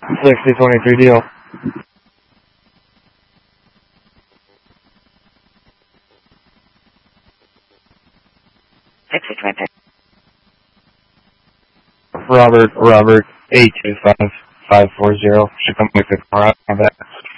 6023 deal. 6023. Robert, 825540. Should come with the car on that.